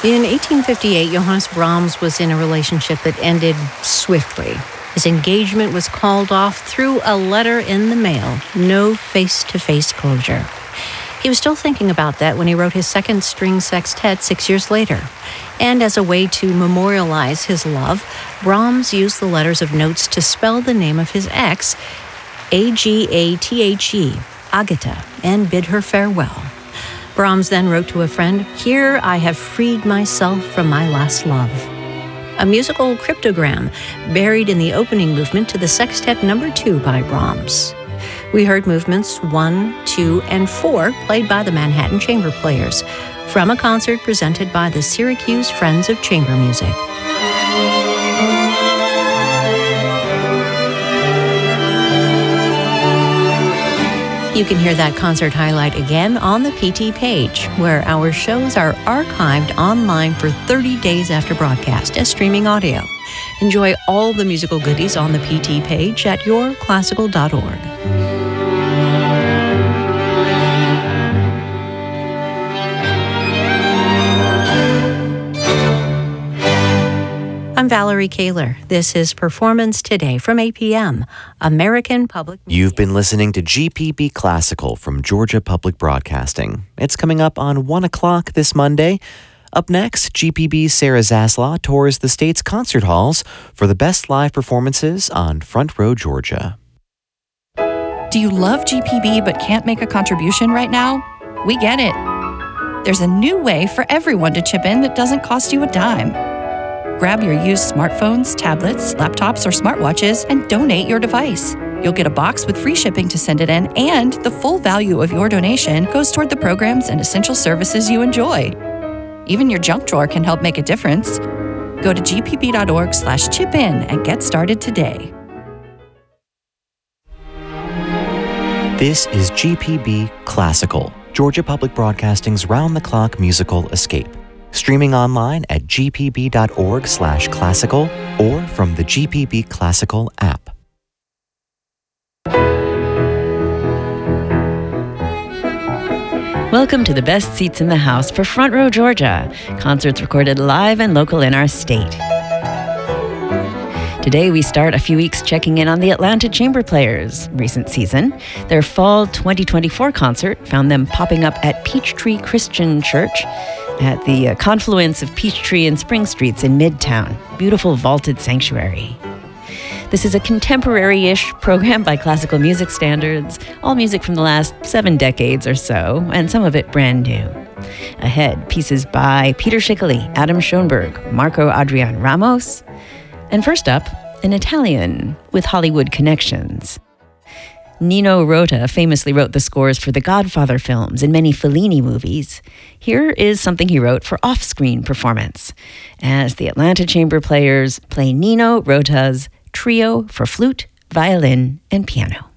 In 1858, Johannes Brahms was in a relationship that ended swiftly. His engagement was called off through a letter in the mail, no face-to-face closure. He was still thinking about that when he wrote his second string sextet 6 years later. And as a way to memorialize his love, Brahms used the letters of notes to spell the name of his ex, Agathe, Agatha, and bid her farewell. Brahms then wrote to a friend, "Here I have freed myself from my last love." A musical cryptogram buried in the opening movement to the Sextet No. 2 by Brahms. We heard movements 1, 2, and 4 played by the Manhattan Chamber Players from a concert presented by the Syracuse Friends of Chamber Music. You can hear that concert highlight again on the PT page, where our shows are archived online for 30 days after broadcast as streaming audio. Enjoy all the musical goodies on the PT page at yourclassical.org. I'm Valerie Kaler. This is Performance Today from APM, American Public Media. You've been listening to GPB Classical from Georgia Public Broadcasting. It's coming up on 1 o'clock this Monday. Up next, GPB's Sarah Zaslaw tours the state's concert halls for the best live performances on Front Row Georgia. Do you love GPB but can't make a contribution right now? We get it. There's a new way for everyone to chip in that doesn't cost you a dime. Grab your used smartphones, tablets, laptops, or smartwatches and donate your device. You'll get a box with free shipping to send it in, and the full value of your donation goes toward the programs and essential services you enjoy. Even your junk drawer can help make a difference. Go to gpb.org/chip-in and get started today. This is GPB Classical, Georgia Public Broadcasting's round-the-clock musical escape. Streaming online at gpb.org/classical or from the GPB Classical app. Welcome to the best seats in the house for Front Row Georgia, concerts recorded live and local in our state. Today we start a few weeks checking in on the Atlanta Chamber Players' recent season. Their fall 2024 concert found them popping up at Peachtree Christian Church at the confluence of Peachtree and Spring Streets in Midtown. Beautiful vaulted sanctuary. This is a contemporary-ish program by classical music standards, all music from the last 7 decades or so, and some of it brand new. Ahead, pieces by Peter Schickele, Adam Schoenberg, Marco Adrian Ramos, and first up, an Italian with Hollywood connections. Nino Rota famously wrote the scores for the Godfather films and many Fellini movies. Here is something he wrote for off-screen performance, as the Atlanta Chamber Players play Nino Rota's Trio for flute, violin, and piano.